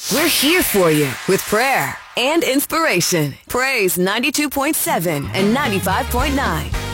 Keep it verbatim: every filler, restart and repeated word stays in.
We're here for you with prayer and inspiration. Praise ninety-two point seven and ninety-five point nine.